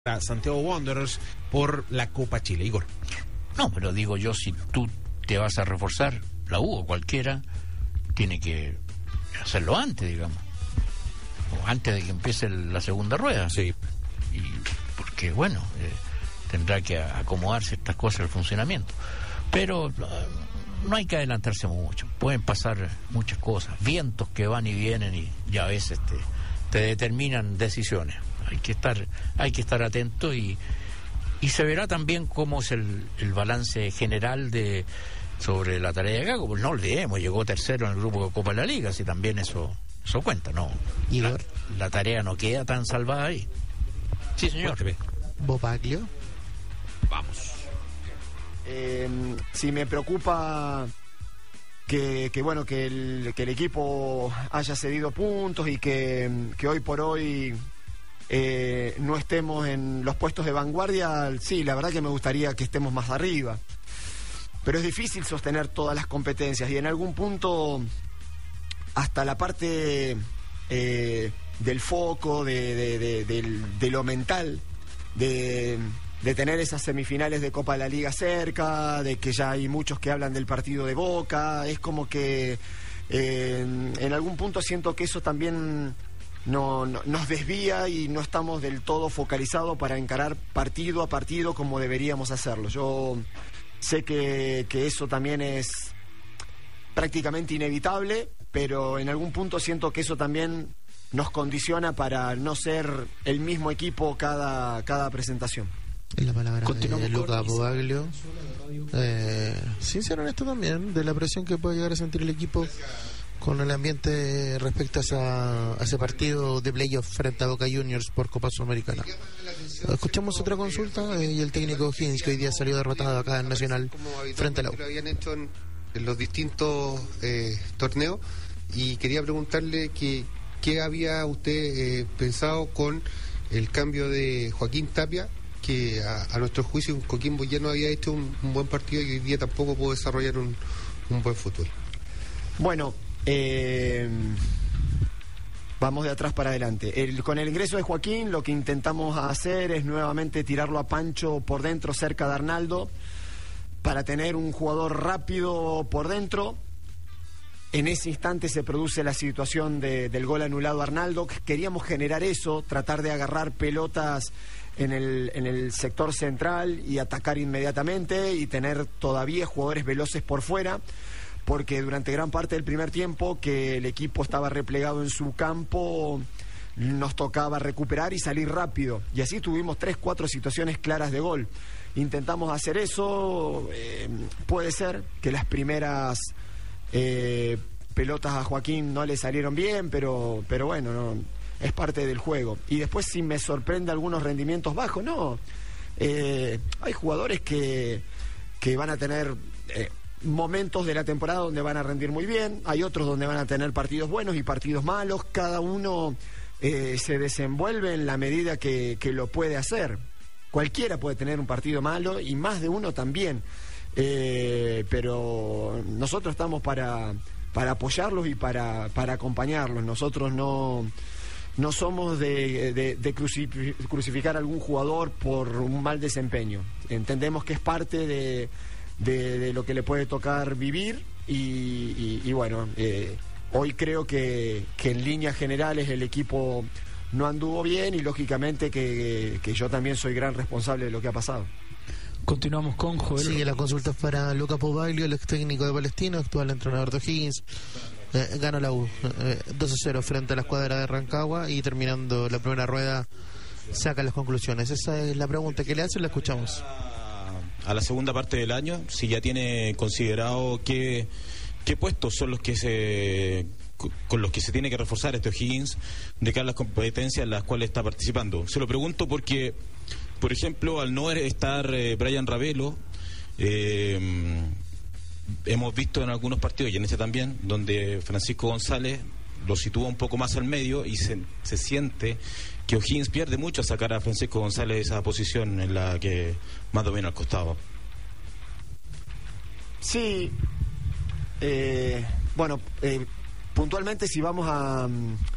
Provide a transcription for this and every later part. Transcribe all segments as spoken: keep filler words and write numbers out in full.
a Santiago Wanderers por la Copa Chile. Igor. No, pero digo yo, si tú te vas a reforzar, la U o cualquiera, tiene que hacerlo antes, digamos. O antes de que empiece la segunda rueda. Sí. Y porque, bueno, eh, tendrá que acomodarse estas cosas al funcionamiento. Pero uh, no hay que adelantarse mucho. Pueden pasar muchas cosas. Vientos que van y vienen y ya a veces te, te determinan decisiones. Hay que estar, hay que estar atento y, y se verá también cómo es el, el balance general de sobre la tarea de Gago. Pues no olvidemos, llegó tercero en el grupo de Copa de la Liga, así también eso, eso cuenta, ¿no? La, la tarea no queda tan salvada ahí. Sí, señor. Bobaglio. Vamos. Eh, si me preocupa que, que bueno que el, que el equipo haya cedido puntos y que, que hoy por hoy eh, no estemos en los puestos de vanguardia, sí, la verdad que me gustaría que estemos más arriba, pero es difícil sostener todas las competencias y en algún punto hasta la parte eh, del foco de, de, de, de, de lo mental de de tener esas semifinales de Copa de la Liga cerca, de que ya hay muchos que hablan del partido de Boca, es como que eh, en algún punto siento que eso también no, no, nos desvía y no estamos del todo focalizados para encarar partido a partido como deberíamos hacerlo. Yo sé que, que eso también es prácticamente inevitable, pero en algún punto siento que eso también nos condiciona para no ser el mismo equipo cada, cada presentación. Es la palabra de Luca Bobaglio. Eh, sin ser honesto también, de la presión que puede llegar a sentir el equipo con el ambiente respecto a, esa, a ese partido de playoff frente a Boca Juniors por Copa Sudamericana. Escuchamos otra consulta eh, y el técnico Higgins, que hoy día salió derrotado acá en Nacional frente a la U. Lo habían hecho en, en los distintos eh, torneos y quería preguntarle que, qué había usted eh, pensado con el cambio de Joaquín Tapia, que a, a nuestro juicio un Coquimbo ya no había hecho un, un buen partido y hoy día tampoco pudo desarrollar un, un buen fútbol. Bueno, eh, vamos de atrás para adelante. El, con el ingreso de Joaquín lo que intentamos hacer es nuevamente tirarlo a Pancho por dentro cerca de Arnaldo para tener un jugador rápido por dentro. En ese instante se produce la situación de, del gol anulado a Arnaldo. Queríamos generar eso, tratar de agarrar pelotas en el, en el sector central y atacar inmediatamente y tener todavía jugadores veloces por fuera, porque durante gran parte del primer tiempo que el equipo estaba replegado en su campo nos tocaba recuperar y salir rápido, y así tuvimos tres, cuatro situaciones claras de gol. Intentamos hacer eso, eh, puede ser que las primeras eh, pelotas a Joaquín no le salieron bien, pero, pero bueno, no, es parte del juego. Y después, si me sorprende algunos rendimientos bajos, no. Eh, hay jugadores que, que van a tener eh, momentos de la temporada donde van a rendir muy bien, hay otros donde van a tener partidos buenos y partidos malos. Cada uno eh, se desenvuelve en la medida que, que lo puede hacer. Cualquiera puede tener un partido malo y más de uno también. Eh, pero nosotros estamos para, para apoyarlos y para, para acompañarlos. Nosotros no... No somos de, de, de crucificar a algún jugador por un mal desempeño. Entendemos que es parte de, de, de lo que le puede tocar vivir y, y, y bueno, eh, hoy creo que, que en líneas generales el equipo no anduvo bien y lógicamente que, que yo también soy gran responsable de lo que ha pasado. Continuamos con Joel. Sigue la consulta para Luca Bobaglio, el ex técnico de Palestino, actual entrenador de Higgins. Eh, gana la U eh, dos a cero frente a la escuadra de Rancagua y terminando la primera rueda saca las conclusiones. Esa es la pregunta que le hacen, la escuchamos. A la segunda parte del año, si ya tiene considerado qué, qué puestos son los que se con los que se tiene que reforzar este Higgins de cara a las competencias en las cuales está participando. Se lo pregunto porque, por ejemplo, al no estar eh, Brian Ravelo, eh, hemos visto en algunos partidos, y en este también, donde Francisco González lo sitúa un poco más al medio y se, se siente que O'Higgins pierde mucho a sacar a Francisco González de esa posición en la que más domina al costado. Sí, eh, bueno, eh, puntualmente si vamos a,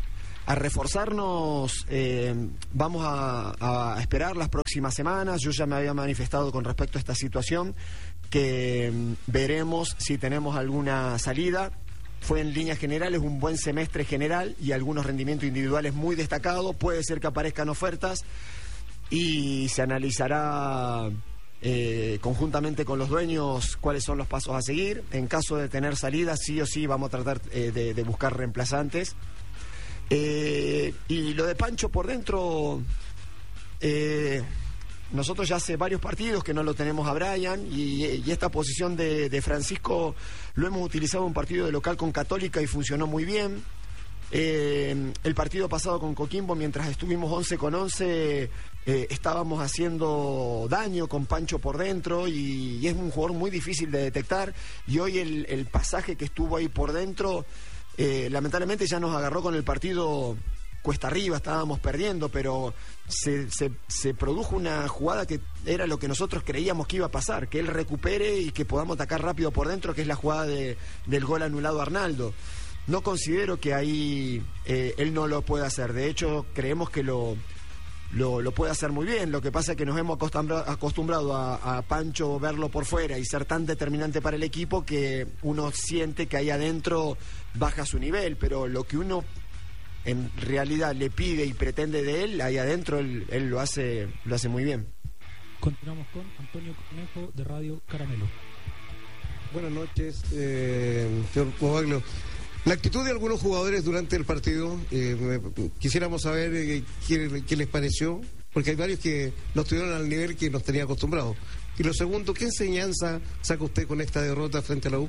a reforzarnos, eh, vamos a, a esperar las próximas semanas. Yo ya me había manifestado con respecto a esta situación, que eh, veremos si tenemos alguna salida. Fue en líneas generales un buen semestre general y algunos rendimientos individuales muy destacados. Puede ser que aparezcan ofertas y se analizará eh, conjuntamente con los dueños cuáles son los pasos a seguir. En caso de tener salida, sí o sí vamos a tratar eh, de, de buscar reemplazantes. Eh, y lo de Pancho por dentro, eh, nosotros ya hace varios partidos que no lo tenemos a Brian, y, y esta posición de, de Francisco lo hemos utilizado en un partido de local con Católica y funcionó muy bien. Eh, el partido pasado con Coquimbo, mientras estuvimos once con once, eh, estábamos haciendo daño con Pancho por dentro, y, y es un jugador muy difícil de detectar, y hoy el, el pasaje que estuvo ahí por dentro, eh, lamentablemente ya nos agarró con el partido cuesta arriba, estábamos perdiendo, pero se, se, se produjo una jugada que era lo que nosotros creíamos que iba a pasar, que él recupere y que podamos atacar rápido por dentro, que es la jugada de, del gol anulado a Arnaldo. No considero que ahí eh, él no lo pueda hacer, de hecho creemos que lo, lo, lo puede hacer muy bien. Lo que pasa es que nos hemos acostumbrado, acostumbrado a, a Pancho verlo por fuera y ser tan determinante para el equipo que uno siente que ahí adentro baja su nivel, pero lo que uno en realidad le pide y pretende de él, ahí adentro él, él lo hace lo hace muy bien. Continuamos con Antonio Conejo de Radio Caramelo. Buenas noches, eh, señor Bobaglio. La actitud de algunos jugadores durante el partido, eh, me, quisiéramos saber eh, qué, qué les pareció, porque hay varios que no estuvieron al nivel que nos tenía acostumbrados. Y lo segundo, ¿qué enseñanza saca usted con esta derrota frente a la U?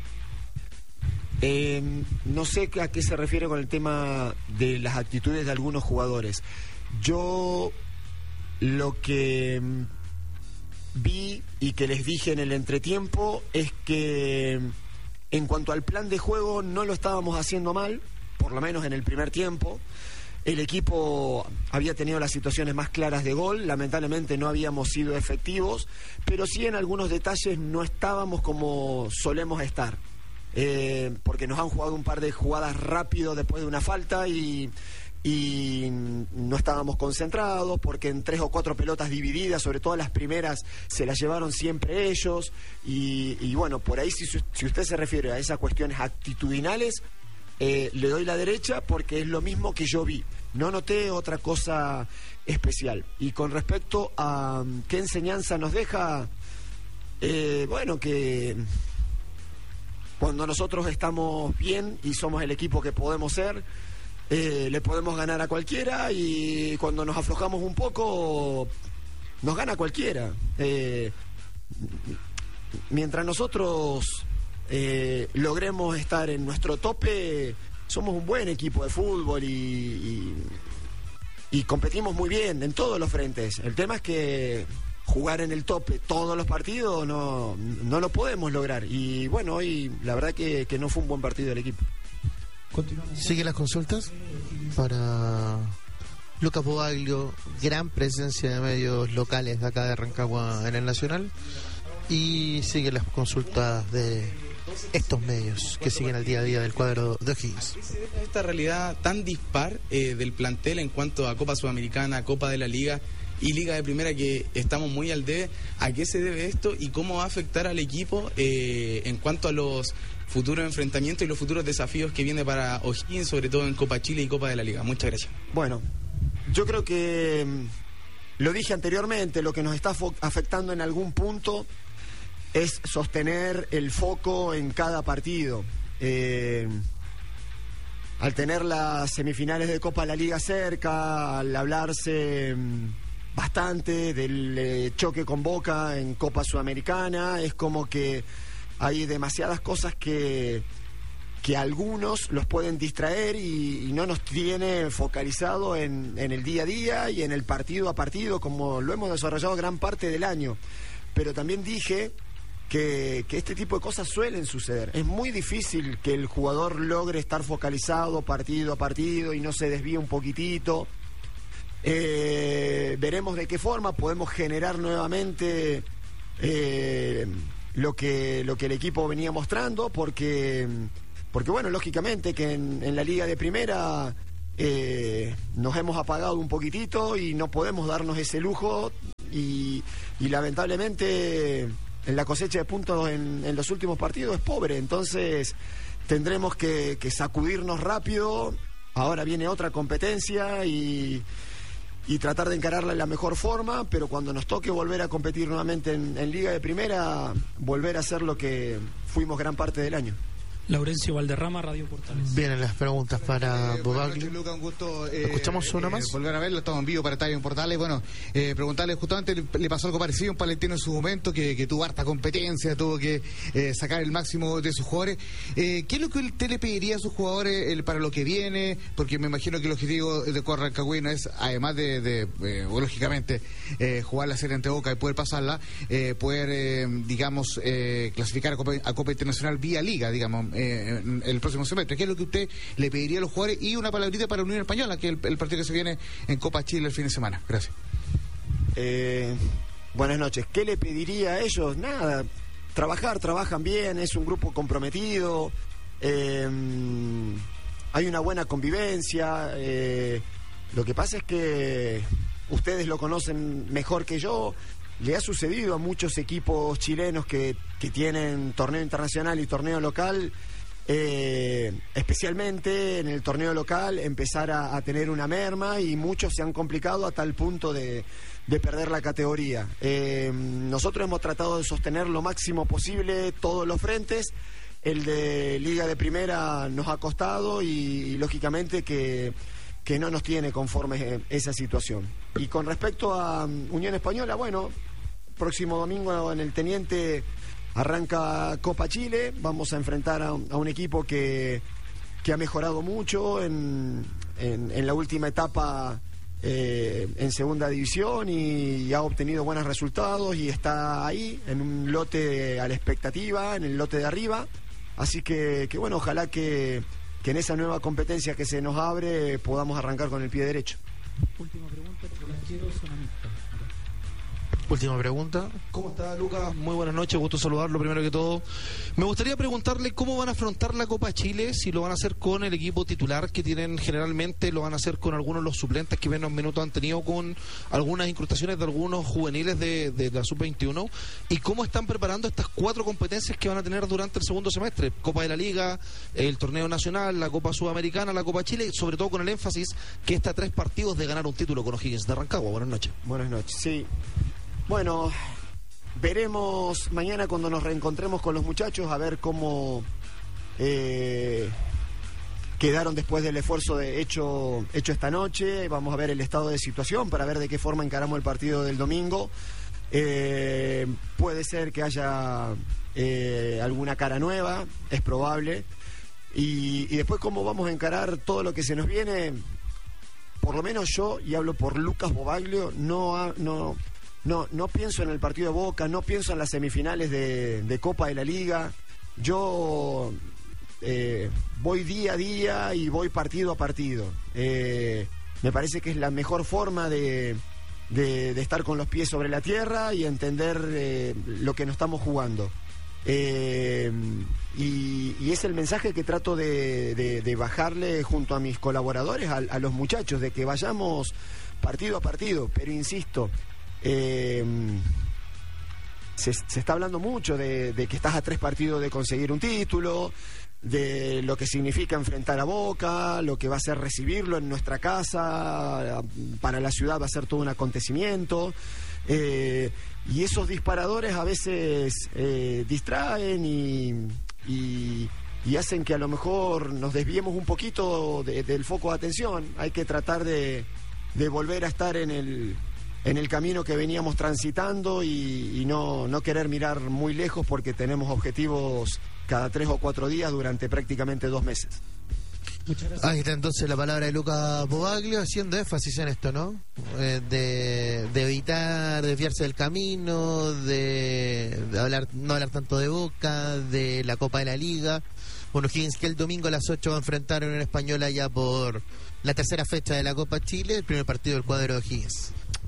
Eh, no sé a qué se refiere con el tema de las actitudes de algunos jugadores. Yo lo que vi y que les dije en el entretiempo es que en cuanto al plan de juego no lo estábamos haciendo mal, por lo menos en el primer tiempo. El equipo había tenido las situaciones más claras de gol, lamentablemente no habíamos sido efectivos, pero sí en algunos detalles no estábamos como solemos estar. Eh, porque nos han jugado un par de jugadas rápido después de una falta y, y no estábamos concentrados, porque en tres o cuatro pelotas divididas, sobre todo las primeras, se las llevaron siempre ellos, y, y bueno, por ahí si, si usted se refiere a esas cuestiones actitudinales, eh, le doy la derecha porque es lo mismo que yo vi, no noté otra cosa especial. Y con respecto a um, qué enseñanza nos deja, eh, bueno, que cuando nosotros estamos bien y somos el equipo que podemos ser, eh, le podemos ganar a cualquiera, y cuando nos aflojamos un poco, nos gana cualquiera. Eh, mientras nosotros eh, logremos estar en nuestro tope, somos un buen equipo de fútbol y, y, y competimos muy bien en todos los frentes. El tema es que jugar en el tope todos los partidos no, no lo podemos lograr, y bueno, hoy la verdad que, que no fue un buen partido del equipo. Sigue las consultas para Lucas Bobaglio, gran presencia de medios locales de acá de Rancagua en el Nacional, y sigue las consultas de estos medios que siguen al día a día del cuadro de O'Higgins. Esta realidad tan dispar eh, del plantel en cuanto a Copa Sudamericana, Copa de la Liga y Liga de Primera, que estamos muy al debe, ¿a qué se debe esto y cómo va a afectar al equipo eh, en cuanto a los futuros enfrentamientos y los futuros desafíos que viene para O'Higgins, sobre todo en Copa Chile y Copa de la Liga? Muchas gracias. Bueno, yo creo que lo dije anteriormente, lo que nos está afectando en algún punto es sostener el foco en cada partido. Eh, al tener las semifinales de Copa de la Liga cerca, al hablarse bastante del eh, choque con Boca en Copa Sudamericana, es como que hay demasiadas cosas que, que algunos los pueden distraer y, y no nos tiene focalizado en, en el día a día y en el partido a partido, como lo hemos desarrollado gran parte del año. Pero también dije que, que este tipo de cosas suelen suceder. Es muy difícil que el jugador logre estar focalizado partido a partido y no se desvíe un poquitito. Eh, veremos de qué forma podemos generar nuevamente eh, lo que lo que el equipo venía mostrando, porque porque bueno, lógicamente que en, en la Liga de Primera eh, nos hemos apagado un poquitito y no podemos darnos ese lujo y, y lamentablemente en la cosecha de puntos en, en los últimos partidos es pobre, entonces tendremos que, que sacudirnos rápido. Ahora viene otra competencia y, y tratar de encararla de la mejor forma, pero cuando nos toque volver a competir nuevamente en, en Liga de Primera, volver a hacer lo que fuimos gran parte del año. Laurencio Valderrama, Radio Portales. Vienen las preguntas para eh, Bobaglio. Luca, un gusto. Eh, ¿Escuchamos una eh, más? Volver a verlo, estamos en vivo para Estadio en Portales. Bueno, eh, preguntarle, justamente le, le pasó algo parecido a un Palestino en su momento, que, que tuvo harta competencia, tuvo que eh, sacar el máximo de sus jugadores. Eh, ¿Qué es lo que usted le pediría a sus jugadores el, para lo que viene? Porque me imagino que el objetivo de Rancagüino es, además de, de eh, lógicamente, eh, jugar la serie ante Boca y poder pasarla, eh, poder, eh, digamos, eh, clasificar a Copa, a Copa Internacional vía Liga, digamos, eh, en, el próximo semestre. ¿Qué es lo que usted le pediría a los jugadores? Y una palabrita para Unión Española, que es el, el partido que se viene en Copa Chile el fin de semana. Gracias. Eh, buenas noches. ¿Qué le pediría a ellos? Nada, trabajar, trabajan bien, es un grupo comprometido, eh, hay una buena convivencia. Eh, lo que pasa es que ustedes lo conocen mejor que yo. Le ha sucedido a muchos equipos chilenos que, que tienen torneo internacional y torneo local, Eh, especialmente en el torneo local, empezar a, a tener una merma, y muchos se han complicado a tal punto de, de perder la categoría. Eh, nosotros hemos tratado de sostener lo máximo posible todos los frentes. El de Liga de Primera nos ha costado y, y lógicamente que, que no nos tiene conformes esa situación. Y con respecto a um, Unión Española, bueno, próximo domingo en el Teniente arranca Copa Chile, vamos a enfrentar a un, a un equipo que, que ha mejorado mucho en, en, en la última etapa eh, en segunda división y, y ha obtenido buenos resultados y está ahí en un lote a la expectativa, en el lote de arriba, así que, que bueno, ojalá que, que en esa nueva competencia que se nos abre podamos arrancar con el pie derecho. Última pregunta, porque las quiero sonamista. Última pregunta. ¿Cómo está, Lucas? Muy buenas noches, gusto saludarlo primero que todo. Me gustaría preguntarle cómo van a afrontar la Copa Chile, si lo van a hacer con el equipo titular que tienen generalmente, lo van a hacer con algunos de los suplentes que menos minutos han tenido, con algunas incrustaciones de algunos juveniles de, de la sub veintiuno, y cómo están preparando estas cuatro competencias que van a tener durante el segundo semestre: Copa de la Liga, el Torneo Nacional, la Copa Sudamericana, la Copa Chile, sobre todo con el énfasis que está a tres partidos de ganar un título con O'Higgins de Rancagua. Buenas noches. Buenas noches, sí. Bueno, veremos mañana cuando nos reencontremos con los muchachos a ver cómo eh, quedaron después del esfuerzo de hecho, hecho esta noche. Vamos a ver el estado de situación para ver de qué forma encaramos el partido del domingo. Eh, puede ser que haya eh, alguna cara nueva, es probable. Y, y después cómo vamos a encarar todo lo que se nos viene. Por lo menos yo, y hablo por Lucas Bobaglio, no... Ha, no No, no pienso en el partido de Boca, no pienso en las semifinales de, de Copa de la Liga. Yo eh, voy día a día y voy partido a partido. Eh, me parece que es la mejor forma de, de, de estar con los pies sobre la tierra y entender eh, lo que nos estamos jugando. Eh, y, y es el mensaje que trato de, de, de bajarle junto a mis colaboradores, a, a los muchachos, de que vayamos partido a partido, pero insisto, Eh, se, se está hablando mucho de, de que estás a tres partidos de conseguir un título, de lo que significa enfrentar a Boca, lo que va a ser recibirlo en nuestra casa, para la ciudad va a ser todo un acontecimiento, eh, y esos disparadores a veces eh, distraen y, y, y hacen que a lo mejor nos desviemos un poquito de, del foco de atención. Hay que tratar de, de volver a estar en el en el camino que veníamos transitando y, y no, no querer mirar muy lejos, porque tenemos objetivos cada tres o cuatro días durante prácticamente dos meses. Ahí está entonces la palabra de Lucas Bobaglio, haciendo énfasis en esto, ¿no? Eh, de, de evitar desviarse del camino, de, de hablar, no hablar tanto de Boca, de la Copa de la Liga. Bueno, O'Higgins, que el domingo a las ocho va a enfrentar a Unión Española ya por la tercera fecha de la Copa Chile, el primer partido del cuadro de O'Higgins.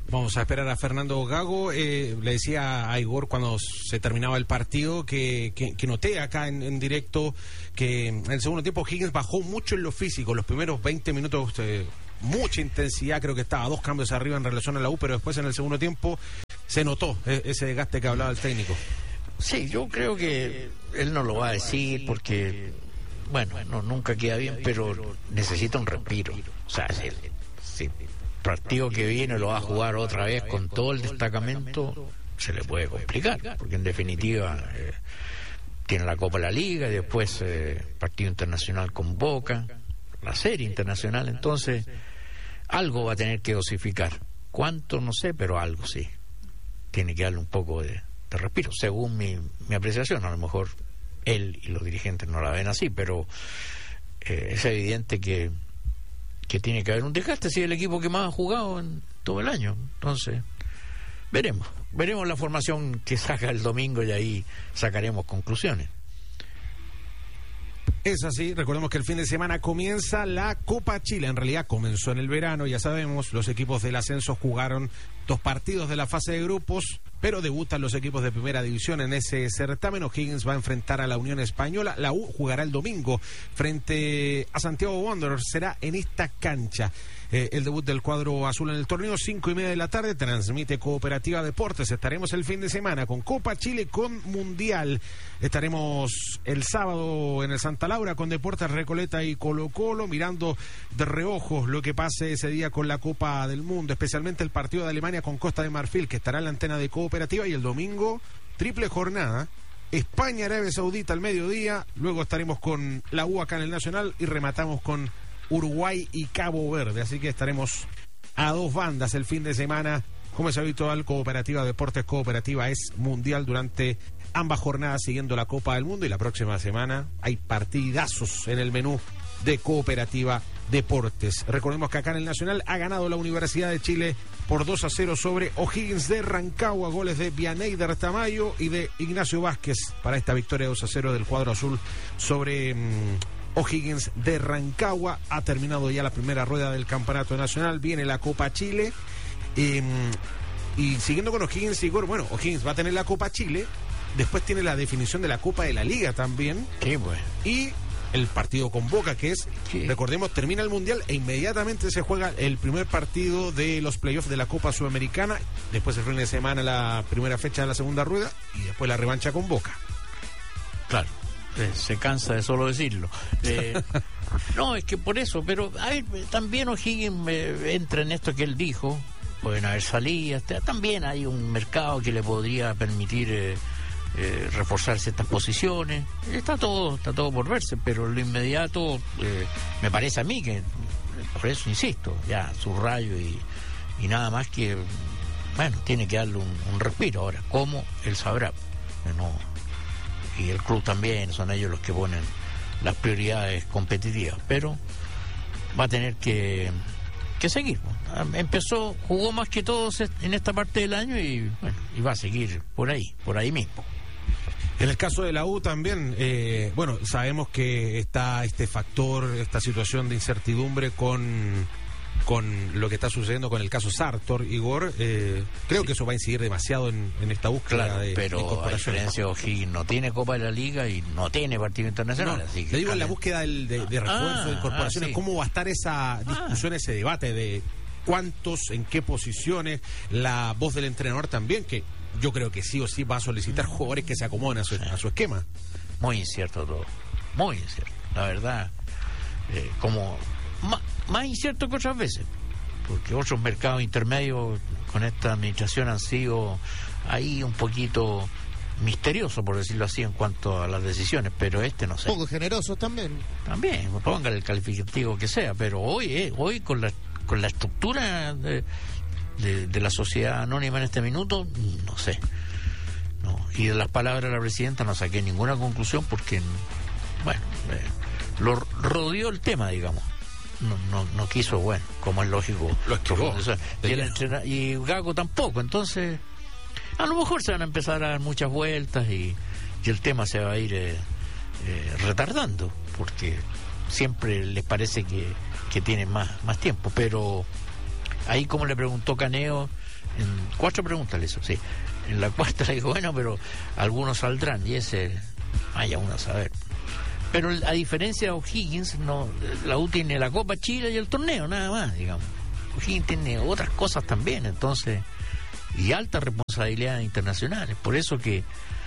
Vamos a esperar a Fernando Gago. Eh, le decía a Igor cuando se terminaba el partido que, que, que noté acá en, en directo que en el segundo tiempo Higgins bajó mucho en lo físico. Los primeros veinte minutos, eh, mucha intensidad, creo que estaba a dos cambios arriba en relación a la U, pero después en el segundo tiempo se notó eh, ese desgaste que hablaba el técnico. Sí, yo creo que él no lo va a decir porque, bueno, no, nunca queda bien, pero necesita un respiro. O sea, si, si el partido que viene lo va a jugar otra vez con todo el destacamento, se le puede complicar, porque en definitiva eh, tiene la Copa de la Liga y después eh, partido internacional con Boca, la serie internacional, entonces algo va a tener que dosificar. ¿Cuánto? No sé, pero algo sí. Tiene que darle un poco de... de respiro, según mi, mi apreciación. A lo mejor él y los dirigentes no la ven así, pero eh, es evidente que, que tiene que haber un desgaste. Si es el equipo que más ha jugado en todo el año, entonces veremos, veremos la formación que saca el domingo y ahí sacaremos conclusiones. Es así, recordemos que el fin de semana comienza la Copa Chile, en realidad comenzó en el verano, ya sabemos, los equipos del ascenso jugaron dos partidos de la fase de grupos, pero debutan los equipos de primera división en ese certamen. O'Higgins va a enfrentar a la Unión Española, la U jugará el domingo frente a Santiago Wanderers, será en esta cancha. Eh, el debut del cuadro azul en el torneo, cinco y media de la tarde, transmite Cooperativa Deportes. Estaremos el fin de semana con Copa Chile, con Mundial. Estaremos el sábado en el Santa Laura con Deportes Recoleta y Colo Colo, mirando de reojo lo que pase ese día con la Copa del Mundo, especialmente el partido de Alemania con Costa de Marfil, que estará en la antena de Cooperativa, y el domingo, triple jornada, España, Arabia Saudita al mediodía, luego estaremos con la U acá en el Nacional y rematamos con Uruguay y Cabo Verde, así que estaremos a dos bandas el fin de semana. Como es habitual, Cooperativa Deportes Cooperativa es mundial durante ambas jornadas, siguiendo la Copa del Mundo, y la próxima semana hay partidazos en el menú de Cooperativa Deportes. Recordemos que acá en el Nacional ha ganado la Universidad de Chile por dos a cero sobre O'Higgins de Rancagua, goles de Vianeyder Tamayo y de Ignacio Vázquez para esta victoria dos a cero del cuadro azul sobre mmm, O'Higgins de Rancagua. Ha terminado ya la primera rueda del Campeonato Nacional, viene la Copa Chile. Eh, y siguiendo con O'Higgins, Igor, bueno, O'Higgins va a tener la Copa Chile, después tiene la definición de la Copa de la Liga también. Sí, pues. Y el partido con Boca, que es, sí, recordemos, termina el Mundial e inmediatamente se juega el primer partido de los playoffs de la Copa Sudamericana, después el fin de semana la primera fecha de la segunda rueda y después la revancha con Boca. Claro. Eh, se cansa de solo decirlo. Eh, no, es que por eso, pero a ver, también O'Higgins eh, entra en esto que él dijo, pueden haber salidas, también hay un mercado que le podría permitir eh, eh, reforzar ciertas posiciones, está todo, está todo por verse, pero lo inmediato eh, me parece a mí que, por eso insisto, ya subrayo y, y nada más que, bueno, tiene que darle un, un respiro. Ahora, ¿cómo? Él sabrá, no. Y el club también, son ellos los que ponen las prioridades competitivas, pero va a tener que, que seguir. Empezó, jugó más que todos en esta parte del año y bueno, y va a seguir por ahí, por ahí mismo. En el caso de la U también, eh, bueno, sabemos que está este factor, esta situación de incertidumbre con... con lo que está sucediendo con el caso Sartor, Igor, eh, creo sí. que eso va a incidir demasiado en, en esta búsqueda, claro, de pero incorporación. A diferencia de O'Higgins, no tiene Copa de la Liga y no tiene partido internacional. No, así que le digo en la búsqueda del, de, de refuerzo, ah, de incorporaciones, ah, sí. ¿Cómo va a estar esa discusión, ah. ese debate de cuántos, en qué posiciones? La voz del entrenador también, que yo creo que sí o sí va a solicitar jugadores que se acomoden a su, sí. a su esquema. Muy incierto todo, muy incierto, la verdad, eh, como... Más, más incierto que otras veces, porque otros mercados intermedios con esta administración han sido ahí un poquito misteriosos, por decirlo así, en cuanto a las decisiones, pero este no sé. Poco generosos también. También, póngale el calificativo que sea, pero hoy, eh, hoy con la con la estructura de, de, de la sociedad anónima en este minuto, no sé. No. Y de las palabras de la presidenta no saqué ninguna conclusión porque, bueno, eh, lo rodeó el tema, digamos. No, no, no quiso, bueno, como es lógico. Lo esquivó. O sea, y, el entrena, y Gago tampoco, entonces a lo mejor se van a empezar a dar muchas vueltas y, y el tema se va a ir eh, eh, retardando, porque siempre les parece que, que tienen más, más tiempo, pero ahí, como le preguntó Caneo, En cuatro preguntas le hizo, sí. En la cuarta le dijo, bueno, pero algunos saldrán, y ese, vaya uno a saber. Pero a diferencia de O'Higgins, no, la U tiene la Copa Chile y el torneo, nada más, digamos. O'Higgins tiene otras cosas también, entonces, y altas responsabilidades internacionales. Por eso que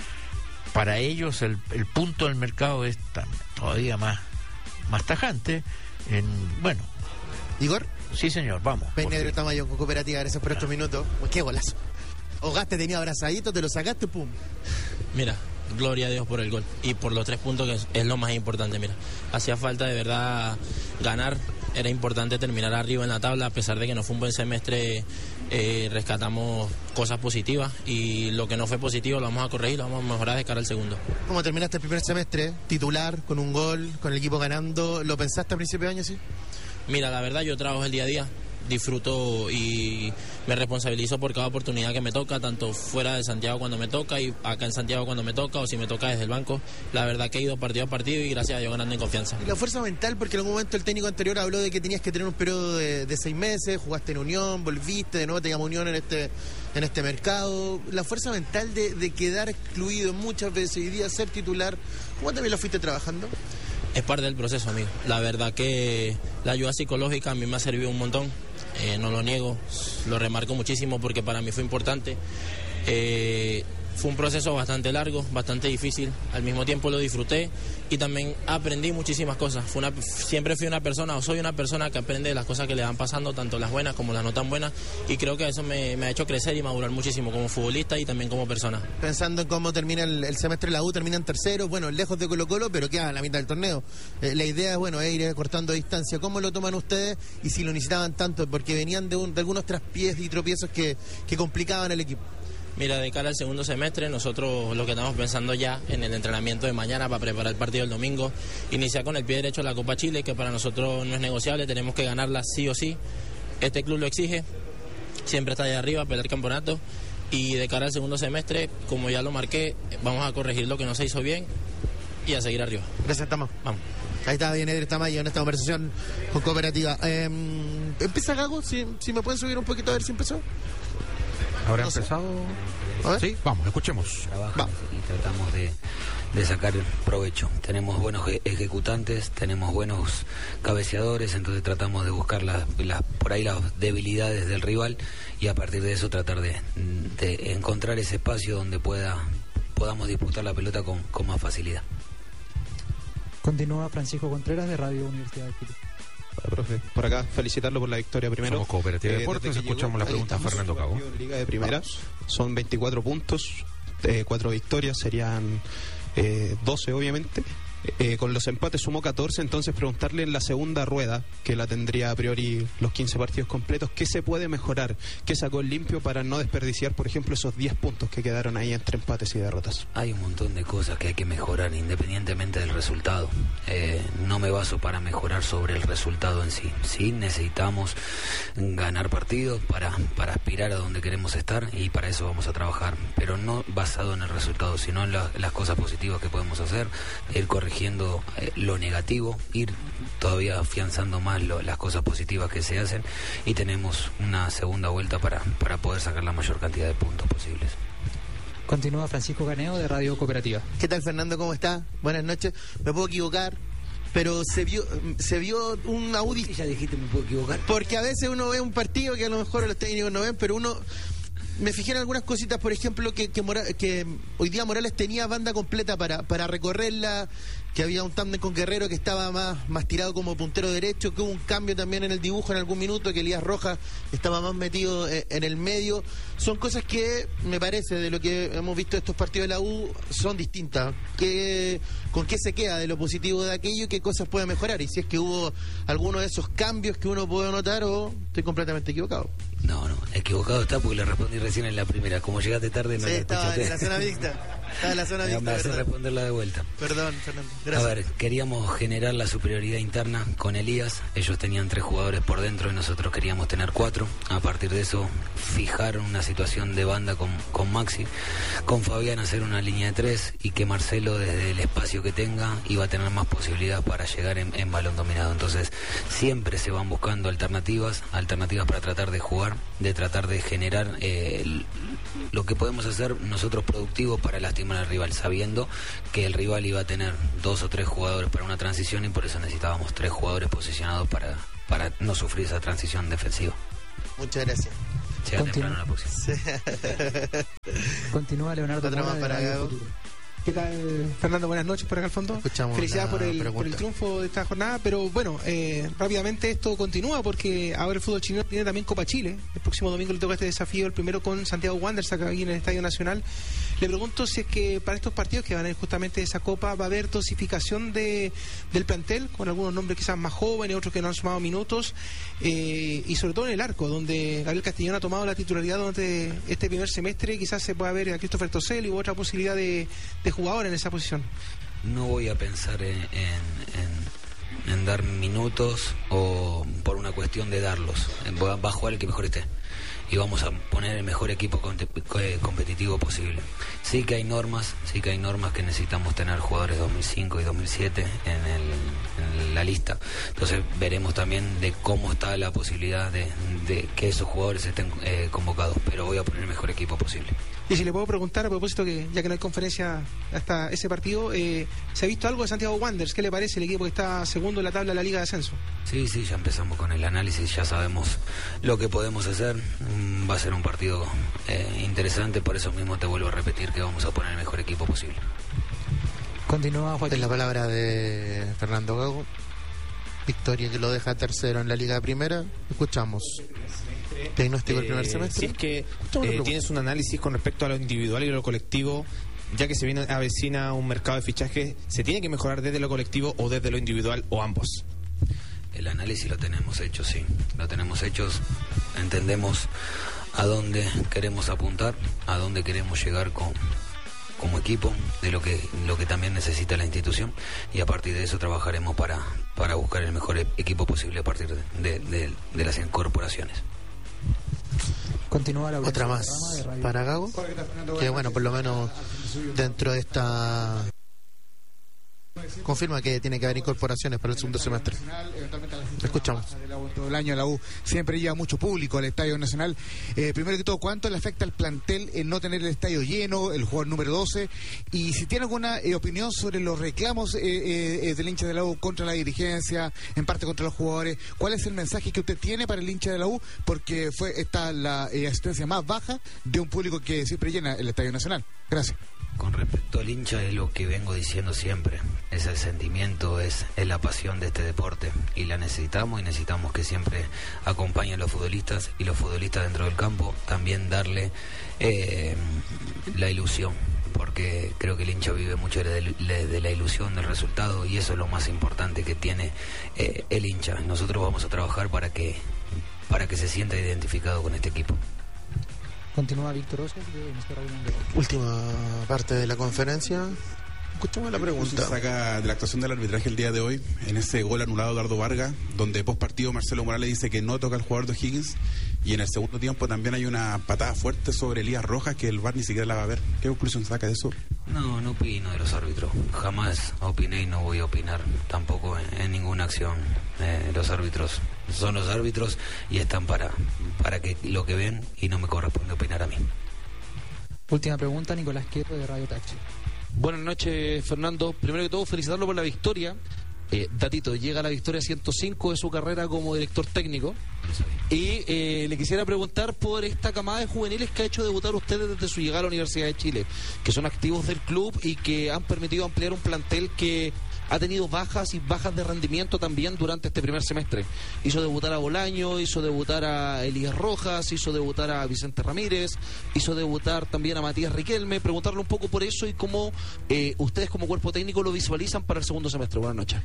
para ellos el, el punto del mercado es tan, todavía más, más tajante. En, bueno. ¿Igor? Sí, señor, vamos. Negro Tamayo con Cooperativa, gracias por estos minutos. Qué golazo. Hogaste tenía abrazadito, te lo sacaste, pum. Mira, gloria a Dios por el gol y por los tres puntos, que es, es lo más importante. Mira, hacía falta de verdad ganar, era importante terminar arriba en la tabla, a pesar de que no fue un buen semestre. Eh, rescatamos cosas positivas y lo que no fue positivo lo vamos a corregir, lo vamos a mejorar de cara al segundo. ¿Cómo terminaste el primer semestre? Titular, con un gol, con el equipo ganando. ¿Lo pensaste a principio de año, sí? Mira, la verdad yo trabajo el día a día, disfruto y me responsabilizo por cada oportunidad que me toca, tanto fuera de Santiago cuando me toca y acá en Santiago cuando me toca, o si me toca desde el banco. La verdad que he ido partido a partido y gracias a Dios ganando en confianza. Y la fuerza mental, porque en algún momento el técnico anterior habló de que tenías que tener un periodo de, de seis meses, jugaste en Unión, volviste, de nuevo teníamos Unión en este en este mercado. La fuerza mental de, de quedar excluido muchas veces y día ser titular, ¿cómo también lo fuiste trabajando? Es parte del proceso, amigo. La verdad que la ayuda psicológica a mí me ha servido un montón. Eh, no lo niego, lo remarco muchísimo porque para mí fue importante. Eh, fue un proceso bastante largo, bastante difícil, al mismo tiempo lo disfruté y también aprendí muchísimas cosas. Fue una, siempre fui una persona, o soy una persona que aprende de las cosas que le van pasando, tanto las buenas como las no tan buenas, y creo que eso me, me ha hecho crecer y madurar muchísimo como futbolista y también como persona. Pensando en cómo termina el, el semestre la U, termina en tercero, bueno, lejos de Colo Colo, pero queda a la mitad del torneo. Eh, la idea es, bueno, es ir cortando distancia. ¿Cómo lo toman ustedes y si lo necesitaban tanto? Porque venían de, un, de algunos traspiés y tropiezos que, que complicaban el equipo. Mira, de cara al segundo semestre, nosotros lo que estamos pensando ya en el entrenamiento de mañana para preparar el partido del domingo, iniciar con el pie derecho la Copa Chile, que para nosotros no es negociable, tenemos que ganarla sí o sí. Este club lo exige, siempre está allá arriba, pelear campeonato, y de cara al segundo semestre, como ya lo marqué, vamos a corregir lo que no se hizo bien y a seguir arriba. Gracias, Tama. Vamos. Ahí está bien Edgar Tamayo en esta conversación con Cooperativa. Eh, ¿Empieza Gago? Si, si me pueden subir un poquito a ver si empezó. ¿Habrá No sé. empezado? A ver. Sí, vamos, escuchemos. Trabajamos y tratamos de, de sacar provecho. Tenemos buenos eje- ejecutantes, tenemos buenos cabeceadores, entonces tratamos de buscar las, las por ahí las debilidades del rival y a partir de eso tratar de, de encontrar ese espacio donde pueda podamos disputar la pelota con, con más facilidad. Continúa Francisco Contreras de Radio Universidad de Chile. Hola, profe. Por acá, felicitarlo por la victoria primero. Somos Cooperativa de Eh, Deportes, desde que escuchamos llegó, la ahí pregunta de estamos, Fernando Cago. partido en Liga de Primera, son veinticuatro puntos, eh, cuatro victorias, serían eh, doce obviamente. Eh, con los empates sumó catorce, entonces preguntarle en la segunda rueda, que la tendría a priori los quince partidos completos, ¿qué se puede mejorar? ¿Qué sacó el limpio para no desperdiciar, por ejemplo, esos diez puntos que quedaron ahí entre empates y derrotas? Hay un montón de cosas que hay que mejorar independientemente del resultado. Eh, no me baso para mejorar sobre el resultado en sí. Sí necesitamos ganar partidos para, para aspirar a donde queremos estar y para eso vamos a trabajar, pero no basado en el resultado, sino en la, las cosas positivas que podemos hacer, ir corrigiendo eh, lo negativo, ir todavía afianzando más lo, las cosas positivas que se hacen y tenemos una segunda vuelta para, para poder sacar la mayor cantidad de puntos posibles. Continúa Francisco Caneo de Radio Cooperativa. ¿Qué tal, Fernando? ¿Cómo está? Buenas noches. Me puedo equivocar, pero se vio se vio un audit. Ya dijiste, me puedo equivocar. Porque a veces uno ve un partido que a lo mejor los técnicos no ven, pero uno... Me fijé en algunas cositas, por ejemplo, que, que, Mora- que hoy día Morales tenía banda completa para, para recorrerla, que había un tándem con Guerrero que estaba más, más tirado como puntero derecho, que hubo un cambio también en el dibujo en algún minuto, que Elías Rojas estaba más metido eh, en el medio. Son cosas que, me parece, de lo que hemos visto de estos partidos de la U, son distintas. ¿Qué, ¿Con qué se queda de lo positivo de aquello y qué cosas puede mejorar? Y si es que hubo alguno de esos cambios que uno puede notar o estoy completamente equivocado. No, no, equivocado está porque le respondí recién en la primera. Como llegaste tarde, no Sí, la estaba escuchaste. en la zona mixta. Estaba en la zona Ya mixta, me hace perdón. responderla de vuelta. Perdón, Fernando. A Gracias. ver, queríamos generar la superioridad interna con Elías. Ellos tenían tres jugadores por dentro y nosotros queríamos tener cuatro. A partir de eso, fijar una situación de banda con, con Maxi. Con Fabián hacer una línea de tres y que Marcelo, desde el espacio que tenga, iba a tener más posibilidades para llegar en, en balón dominado. Entonces, siempre se van buscando alternativas, alternativas para tratar de jugar, de tratar de generar eh, lo que podemos hacer nosotros productivos para lastimar al rival, sabiendo que el rival iba a tener dos o tres jugadores para una transición y por eso necesitábamos tres jugadores posicionados para, para no sufrir esa transición defensiva. Muchas gracias. Sea temprano la próxima. Sí. Continúa Leonardo Otra más Mora, para de Radio Gago. Futuro. ¿Qué tal, Fernando? Buenas noches por acá al fondo. Escuchamos Felicidades la por el, por pregunta. el triunfo de esta jornada, pero bueno, eh, rápidamente esto continúa porque ahora el fútbol chileno tiene también Copa Chile. El próximo domingo le toca este desafío, el primero con Santiago Wanderers acá aquí en el Estadio Nacional. Le pregunto si es que para estos partidos que van a ir justamente esa Copa va a haber dosificación de, del plantel, con algunos nombres quizás más jóvenes, otros que no han sumado minutos, eh, y sobre todo en el arco, donde Gabriel Castellón ha tomado la titularidad durante este primer semestre, quizás se pueda ver a Christopher Toselli u otra posibilidad de, de jugador en esa posición. No voy a pensar en, en, en, en dar minutos o por una cuestión de darlos. Va va a jugar el que mejor esté y vamos a poner el mejor equipo competitivo posible. Sí que hay normas, sí que hay normas que necesitamos tener jugadores dos mil cinco y dos mil siete en, el, en la lista. Entonces veremos también de cómo está la posibilidad de, de que esos jugadores estén eh, convocados, pero voy a poner el mejor equipo posible. Y si le puedo preguntar a propósito, que ya que no hay conferencia hasta ese partido, eh, ¿se ha visto algo de Santiago Wanderers? ¿Qué le parece el equipo que está segundo en la tabla de la Liga de Ascenso? Sí, sí, ya empezamos con el análisis, ya sabemos lo que podemos hacer. Va a ser un partido eh, interesante, por eso mismo te vuelvo a repetir que vamos a poner el mejor equipo posible. Continúa Joaquín. Es la palabra de Fernando Gago. Victoria que lo deja tercero en la Liga Primera. Escuchamos. Diagnóstico del primer Eh, semestre. Si es que Escuchamos la eh, pregunta. tienes un análisis con respecto a lo individual y lo colectivo, ya que se viene avecina un mercado de fichaje, ¿se tiene que mejorar desde lo colectivo o desde lo individual o ambos? El análisis lo tenemos hecho, sí, lo tenemos hecho, entendemos a dónde queremos apuntar, a dónde queremos llegar con, como equipo, de lo que lo que también necesita la institución, y a partir de eso trabajaremos para, para buscar el mejor e- equipo posible a partir de, de, de, de las incorporaciones. Continúa la Otra más para Gago, que bueno, por lo menos dentro de esta confirma que tiene que haber incorporaciones para el segundo semestre. Escuchamos. Todo el año la U siempre lleva mucho público al Estadio Nacional. Eh, primero que todo, ¿cuánto le afecta al plantel el no tener el estadio lleno, el jugador número doce? Y si tiene alguna eh, opinión sobre los reclamos eh, eh, del hincha de la U contra la dirigencia, en parte contra los jugadores, ¿cuál es el mensaje que usted tiene para el hincha de la U? Porque fue esta la eh, asistencia más baja de un público que siempre llena el Estadio Nacional. Gracias. Con respecto al hincha, es lo que vengo diciendo siempre, es el sentimiento, es, es la pasión de este deporte, y la necesitamos, y necesitamos que siempre acompañen a los futbolistas, y los futbolistas dentro del campo también darle eh, la ilusión, porque creo que el hincha vive mucho de, de, de la ilusión del resultado, y eso es lo más importante que tiene eh, el hincha. Nosotros vamos a trabajar para que, para que se sienta identificado con este equipo. Continúa Víctor Oscar de nuestra reunión de hoy. Última parte de la conferencia. Escuchamos la pregunta. Se saca de la actuación del arbitraje el día de hoy, en ese gol anulado de Eduardo Vargas, donde post partido Marcelo Morales dice que no toca al jugador de O'Higgins, y en el segundo tiempo también hay una patada fuerte sobre Elías Rojas que el V A R ni siquiera la va a ver. ¿Qué conclusión saca de eso? No, no opino de los árbitros. Jamás opiné y no voy a opinar tampoco en, en ninguna acción. Eh, los árbitros son los árbitros y están para, para que lo que ven, y no me corresponde opinar a mí. Última pregunta, Nicolás Quieto de Radio Taxi. Buenas noches, Fernando. Primero que todo, felicitarlo por la victoria. Eh, datito, llega a la victoria ciento cinco de su carrera como director técnico. Y eh, le quisiera preguntar por esta camada de juveniles que ha hecho debutar ustedes desde su llegada a la Universidad de Chile, que son activos del club y que han permitido ampliar un plantel que ha tenido bajas y bajas de rendimiento también durante este primer semestre. Hizo debutar a Bolaño, hizo debutar a Elías Rojas, hizo debutar a Vicente Ramírez, hizo debutar también a Matías Riquelme. Preguntarle un poco por eso y cómo eh, ustedes como cuerpo técnico lo visualizan para el segundo semestre. Buenas noches.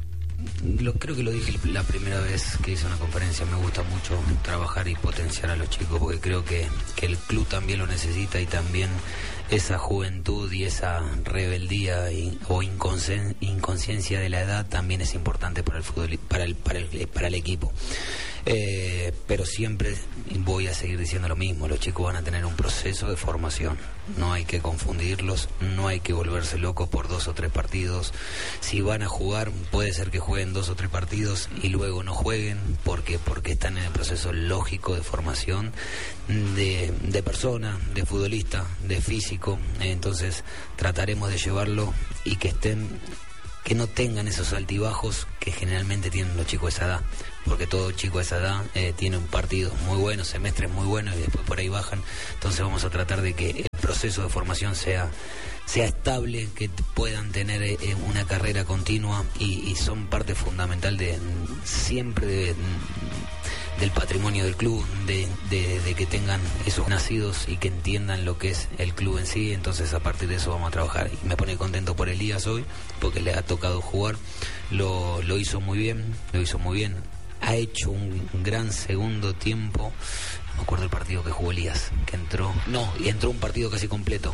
Lo, creo que lo dije la primera vez que hice una conferencia. Me gusta mucho trabajar y potenciar a los chicos, porque creo que, que el club también lo necesita, y también esa juventud y esa rebeldía y, o inconscien, inconsciencia de la edad también es importante para el fútbol, para el, para el, para el equipo. Eh, pero siempre voy a seguir diciendo lo mismo, los chicos van a tener un proceso de formación, no hay que confundirlos, no hay que volverse locos por dos o tres partidos. Si van a jugar, puede ser que jueguen dos o tres partidos y luego no jueguen, porque porque están en el proceso lógico de formación de, de persona, de futbolista, de físico. Entonces trataremos de llevarlo y que estén, que no tengan esos altibajos que generalmente tienen los chicos de esa edad, porque todo chico de esa edad eh, tiene un partido muy bueno, semestres muy buenos y después por ahí bajan. Entonces vamos a tratar de que el proceso de formación sea sea estable, que puedan tener eh, una carrera continua y, y son parte fundamental de siempre de, del patrimonio del club, de, de, de que tengan esos nacidos y que entiendan lo que es el club en sí. Entonces a partir de eso vamos a trabajar y me pone contento por Elías hoy porque le ha tocado jugar, lo, lo hizo muy bien, lo hizo muy bien, ha hecho un gran segundo tiempo. No me acuerdo el partido que jugó Elías, que entró, no, y entró un partido casi completo.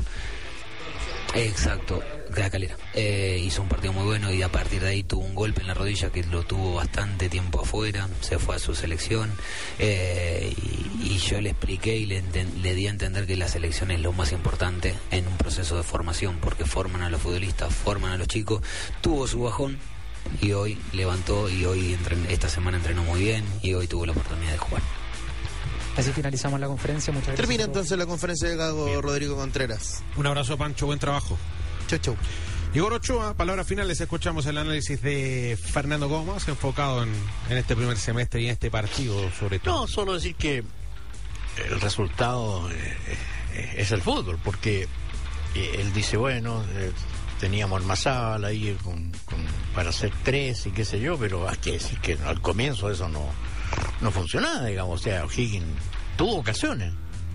Exacto, de la Calera. Eh, hizo un partido muy bueno y a partir de ahí tuvo un golpe en la rodilla que lo tuvo bastante tiempo afuera, se fue a su selección eh, y, y yo le expliqué y le, le di a entender que la selección es lo más importante en un proceso de formación, porque forman a los futbolistas, forman a los chicos. Tuvo su bajón y hoy levantó y hoy entren, esta semana entrenó muy bien y hoy tuvo la oportunidad de jugar. Así finalizamos la conferencia. Muchas gracias. Termina entonces la conferencia de Gago. Bien. Rodrigo Contreras. Un abrazo, Pancho, buen trabajo. Chau, chau. Igor Ochoa, palabras finales. Escuchamos el análisis de Fernando Gómez, enfocado en, en este primer semestre y en este partido, sobre todo. No, solo decir que el resultado eh, es el fútbol, porque eh, él dice, bueno, eh, teníamos Armazábal ahí con, con, para hacer tres y qué sé yo, pero hay que decir que al comienzo eso no, no funcionaba, digamos. O sea, O'Higgins tuvo ocasiones.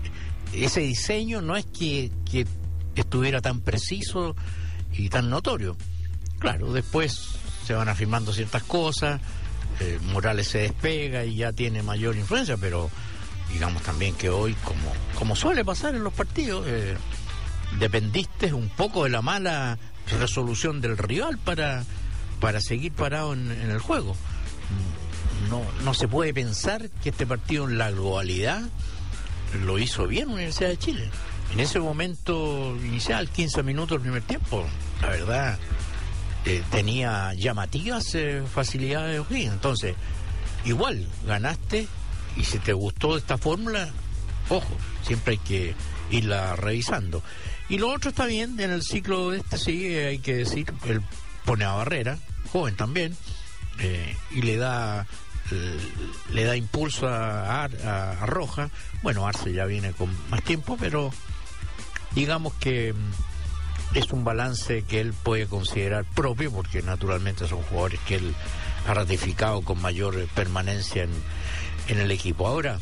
Ese diseño no es que, que estuviera tan preciso y tan notorio. Claro, después se van afirmando ciertas cosas, eh, Morales se despega y ya tiene mayor influencia, pero digamos también que hoy, como, como suele pasar en los partidos, eh, dependiste un poco de la mala resolución del rival para, para seguir parado en, en el juego. No, no se puede pensar que este partido en la globalidad lo hizo bien Universidad de Chile. En ese momento inicial, quince minutos del primer tiempo, la verdad, eh, tenía llamativas eh, facilidades de O'Higgins. Entonces, igual, ganaste, y si te gustó esta fórmula, ojo, siempre hay que irla revisando. Y lo otro está bien, en el ciclo de este sí, hay que decir, él pone a Barrera, joven también, eh, y le da... le da impulso a, a, a Roja. Bueno, Arce ya viene con más tiempo, pero digamos que es un balance que él puede considerar propio, porque naturalmente son jugadores que él ha ratificado con mayor permanencia en, en el equipo. Ahora,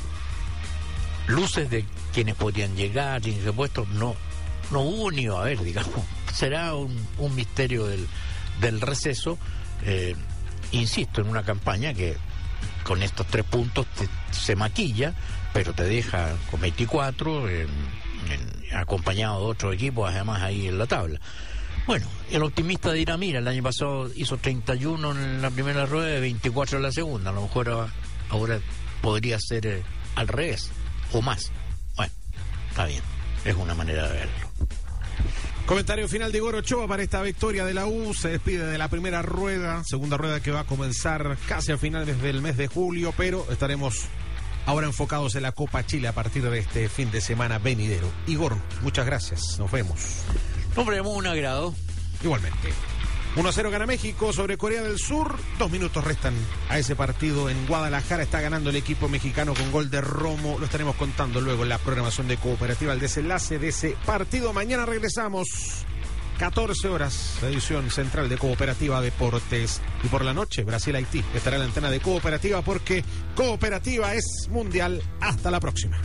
luces de quienes podían llegar, quienes se puesto, no, no hubo ni va a haber, digamos. Será un, un misterio del, del receso. Eh, Insisto, en una campaña que con estos tres puntos te, se maquilla, pero te deja con veinticuatro, en, en, acompañado de otros equipos, además ahí en la tabla. Bueno, el optimista dirá, mira, el año pasado hizo treinta y uno en la primera rueda y veinticuatro en la segunda, a lo mejor ahora, ahora podría ser eh, al revés, o más. Bueno, está bien, es una manera de verlo. Comentario final de Igor Ochoa para esta victoria de la U. Se despide de la primera rueda, segunda rueda que va a comenzar casi al final desde el mes de julio, pero estaremos ahora enfocados en la Copa Chile a partir de este fin de semana venidero. Igor, muchas gracias, nos vemos. Nos vemos, un agrado. Igualmente. uno a cero gana México sobre Corea del Sur. Dos minutos restan a ese partido en Guadalajara. Está ganando el equipo mexicano con gol de Romo. Lo estaremos contando luego en la programación de Cooperativa, el desenlace de ese partido. Mañana regresamos, catorce horas, la edición central de Cooperativa Deportes. Y por la noche, Brasil-Haití estará en la antena de Cooperativa, porque Cooperativa es mundial. Hasta la próxima.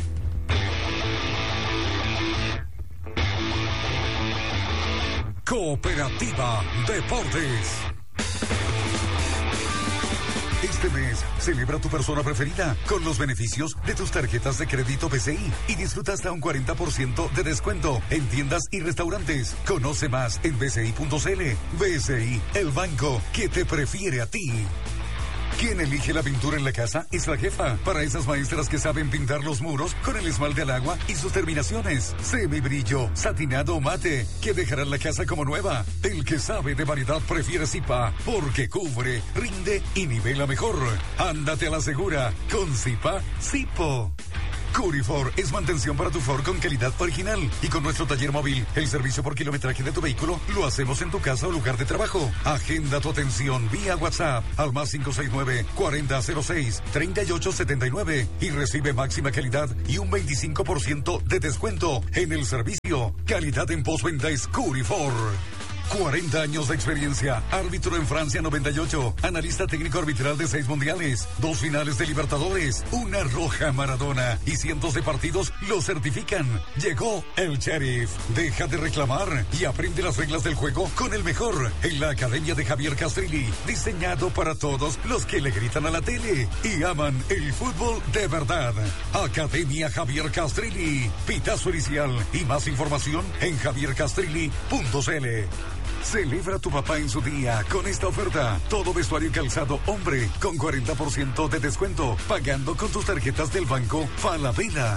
Cooperativa Deportes. Este mes, celebra tu persona preferida con los beneficios de tus tarjetas de crédito B C I y disfruta hasta un cuarenta por ciento de descuento en tiendas y restaurantes. Conoce más en b c i punto c l. B C I, el banco que te prefiere a ti. Quien elige la pintura en la casa es la jefa. Para esas maestras que saben pintar los muros con el esmalte al agua y sus terminaciones. Semibrillo, satinado o mate, que dejarán la casa como nueva. El que sabe de variedad prefiere Zipa, porque cubre, rinde y nivela mejor. Ándate a la segura con Zipa Zipo. Curifor es mantención para tu Ford con calidad original. Y con nuestro taller móvil, el servicio por kilometraje de tu vehículo, lo hacemos en tu casa o lugar de trabajo. Agenda tu atención vía WhatsApp al más cinco seis nueve, cuarenta cero seis, treinta y ocho setenta y nueve y recibe máxima calidad y un veinticinco por ciento de descuento en el servicio. Calidad en postventa es Curifor. cuarenta años de experiencia, árbitro en Francia noventa y ocho, analista técnico arbitral de seis mundiales, dos finales de Libertadores, una roja Maradona y cientos de partidos lo certifican. Llegó el Sheriff. Deja de reclamar y aprende las reglas del juego con el mejor en la Academia de Javier Castrilli, diseñado para todos los que le gritan a la tele y aman el fútbol de verdad. Academia Javier Castrilli, pitazo inicial y más información en javier castrilli punto c l. Celebra a tu papá en su día con esta oferta. Todo vestuario y calzado hombre con cuarenta por ciento de descuento, pagando con tus tarjetas del banco Falabella.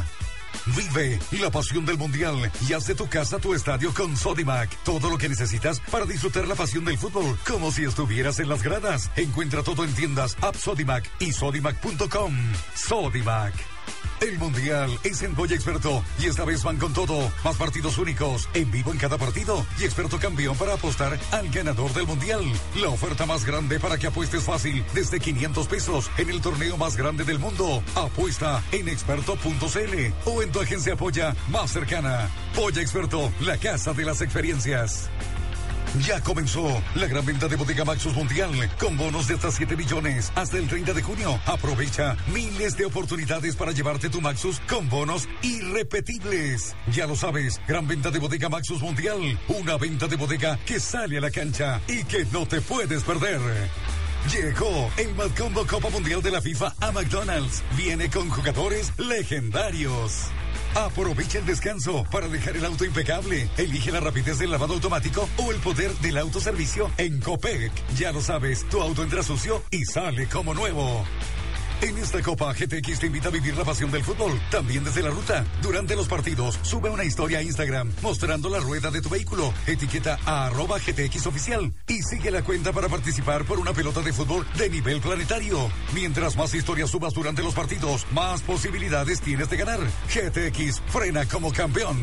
Vive la pasión del mundial y haz de tu casa tu estadio con Sodimac. Todo lo que necesitas para disfrutar la pasión del fútbol, como si estuvieras en las gradas. Encuentra todo en tiendas App Sodimac y sodimac punto com. Sodimac. El mundial es en Boya Experto y esta vez van con todo. Más partidos únicos, en vivo en cada partido y experto campeón para apostar al ganador del mundial. La oferta más grande para que apuestes fácil desde quinientos pesos en el torneo más grande del mundo. Apuesta en experto punto c l o en tu agencia Polla más cercana. Boya Experto, la casa de las experiencias. Ya comenzó la gran venta de Bodega Maxus Mundial con bonos de hasta siete millones hasta el treinta de junio. Aprovecha miles de oportunidades para llevarte tu Maxus con bonos irrepetibles. Ya lo sabes, gran venta de Bodega Maxus Mundial. Una venta de bodega que sale a la cancha y que no te puedes perder. Llegó el Mad Combo Copa Mundial de la FIFA a McDonald's. Viene con jugadores legendarios. Aprovecha el descanso para dejar el auto impecable. Elige la rapidez del lavado automático o el poder del autoservicio en Copec. Ya lo sabes, tu auto entra sucio y sale como nuevo. En esta Copa, G T X te invita a vivir la pasión del fútbol, también desde la ruta. Durante los partidos, sube una historia a Instagram mostrando la rueda de tu vehículo. Etiqueta a arroba G T X oficial y sigue la cuenta para participar por una pelota de fútbol de nivel planetario. Mientras más historias subas durante los partidos, más posibilidades tienes de ganar. G T X frena como campeón.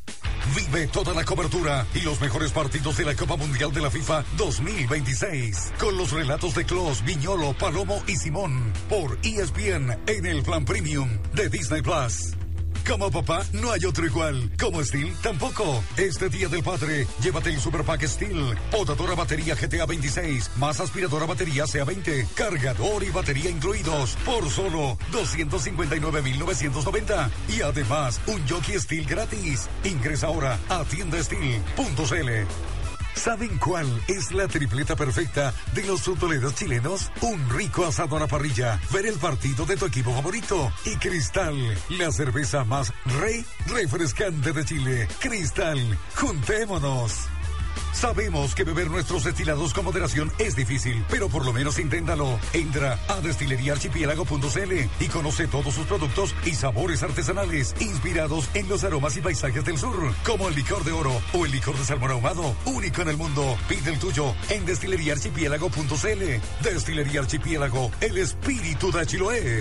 Vive toda la cobertura y los mejores partidos de la Copa Mundial de la FIFA dos mil veintiséis. Con los relatos de Klose, Viñolo, Palomo y Simón. Por E S P N en el plan premium de Disney Plus. Como papá, no hay otro igual. Como Steel, tampoco. Este Día del Padre, llévate el Super Pack Steel. Podadora batería G T A veintiséis, más aspiradora batería C A veinte, cargador y batería incluidos, por solo doscientos cincuenta y nueve mil novecientos noventa. Y además, un Jockey Steel gratis. Ingresa ahora a tienda steel punto c l. ¿Saben cuál es la tripleta perfecta de los futboleros chilenos? Un rico asado a la parrilla, ver el partido de tu equipo favorito y Cristal, la cerveza más re refrescante de Chile. Cristal, juntémonos. Sabemos que beber nuestros destilados con moderación es difícil, pero por lo menos inténtalo. Entra a destilería archipiélago punto c l y conoce todos sus productos y sabores artesanales inspirados en los aromas y paisajes del sur, como el licor de oro o el licor de salmón ahumado, único en el mundo. Pide el tuyo en destilería archipiélago punto c l. Destilería Archipiélago, el espíritu de Chiloé.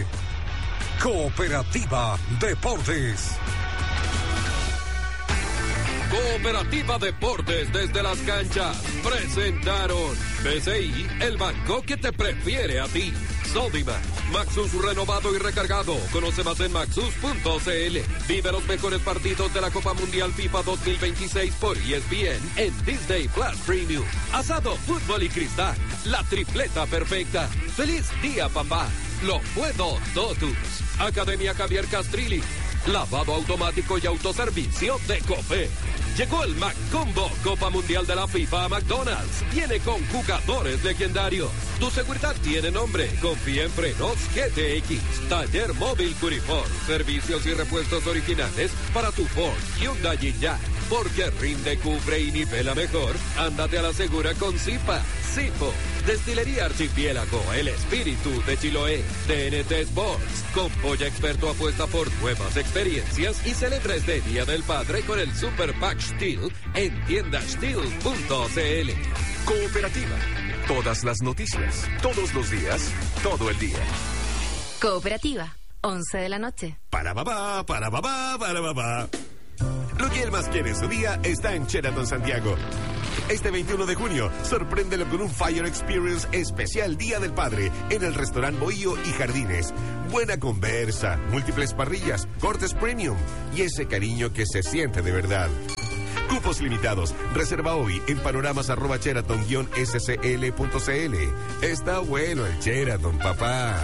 Cooperativa Deportes. Cooperativa Deportes desde las canchas presentaron B C I, el banco que te prefiere a ti. Sodimac, Maxus renovado y recargado. Conoce más en maxus punto c l. Vive los mejores partidos de la Copa Mundial FIFA dos mil veintiséis por E S P N en Disney Plus Premium. Asado, fútbol y cristal, la tripleta perfecta. ¡Feliz día, papá! Lo puedo todos. Academia Javier Castrilli, lavado automático y autoservicio de Copec. Llegó el Mac Combo Copa Mundial de la FIFA a McDonald's. Viene con jugadores legendarios. Tu seguridad tiene nombre. Confía en frenos G T X. Taller móvil Curifor. Servicios y repuestos originales para tu Ford, Hyundai y Jack. Porque rinde, cubre y nivela mejor. Ándate a la segura con Zipa. Zipo. Destilería Archipiélago, el espíritu de Chiloé. T N T Sports, con Polla Experto apuesta por nuevas experiencias y celebra este Día del Padre con el Super Pack Steel en tienda steel punto c l. Cooperativa. Todas las noticias, todos los días, todo el día. Cooperativa, once de la noche. Para babá, para babá, para babá. Lo que él más quiere en su día está en Sheraton Santiago. Este veintiuno de junio, sorpréndelo con un Fire Experience especial Día del Padre en el restaurante Bohío y Jardines. Buena conversa, múltiples parrillas, cortes premium y ese cariño que se siente de verdad. Cupos limitados. Reserva hoy en panoramas arroba sheraton guion s c l punto c l. Está bueno el Sheraton, papá.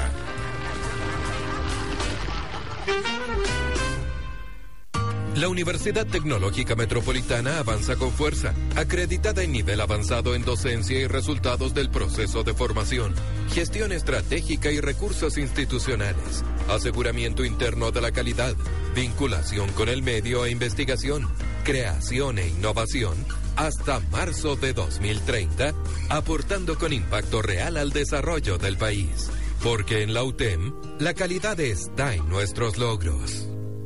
La Universidad Tecnológica Metropolitana avanza con fuerza, acreditada en nivel avanzado en docencia y resultados del proceso de formación, gestión estratégica y recursos institucionales, aseguramiento interno de la calidad, vinculación con el medio e investigación, creación e innovación, hasta marzo de dos mil treinta, aportando con impacto real al desarrollo del país. Porque en la U T E M, la calidad está en nuestros logros.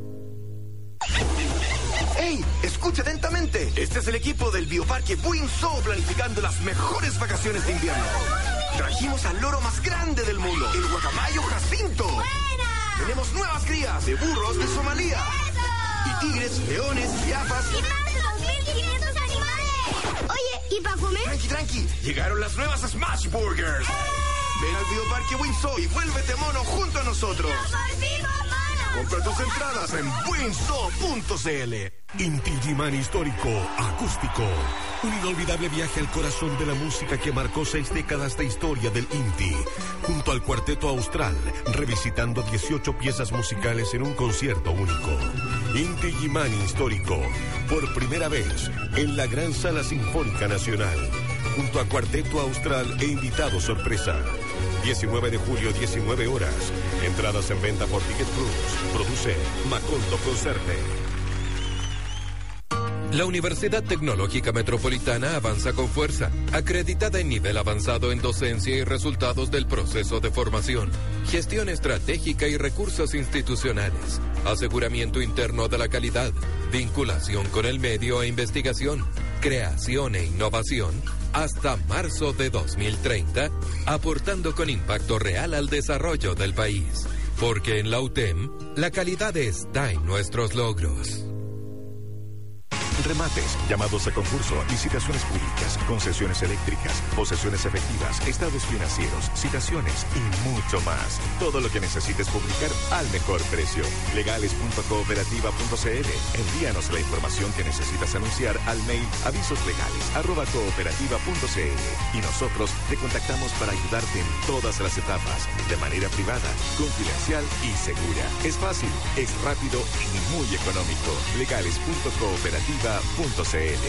¡Ey! Escucha atentamente. Este es el equipo del Bioparque Buinzo planificando las mejores vacaciones de invierno. Trajimos al loro más grande del mundo, el guacamayo Jacinto. ¡Buena! Tenemos nuevas crías de burros de Somalia. ¡Eso! Y tigres, leones, jirafas. ¡Y más de dos mil quinientos animales! Oye, ¿y para comer? Tranqui, tranqui. Llegaron las nuevas Smash Burgers. ¡Eh! Ven al Bioparque Buinzo y vuélvete mono junto a nosotros. ¡Nos volvimos monos! Compra tus entradas en buinzo punto c l. Inti Gimani Histórico Acústico. Un inolvidable viaje al corazón de la música que marcó seis décadas de historia del Inti. Junto al Cuarteto Austral, revisitando dieciocho piezas musicales en un concierto único. Inti Gimani Histórico, por primera vez en la Gran Sala Sinfónica Nacional. Junto a Cuarteto Austral e invitado sorpresa. diecinueve de julio, diecinueve horas. Entradas en venta por Ticket Plus. Produce Macondo Concerte. La Universidad Tecnológica Metropolitana avanza con fuerza, acreditada en nivel avanzado en docencia y resultados del proceso de formación, gestión estratégica y recursos institucionales, aseguramiento interno de la calidad, vinculación con el medio e investigación, creación e innovación, hasta marzo de dos mil treinta, aportando con impacto real al desarrollo del país. Porque en la U T E M, la calidad está en nuestros logros. Remates, llamados a concurso, licitaciones públicas, concesiones eléctricas, posesiones efectivas, estados financieros, citaciones y mucho más. Todo lo que necesites publicar al mejor precio. legales punto cooperativa punto c l. Envíanos la información que necesitas anunciar al mail avisoslegales arroba cooperativa punto c l y nosotros te contactamos para ayudarte en todas las etapas, de manera privada, confidencial y segura. Es fácil, es rápido y muy económico. legales punto cooperativa punto c l.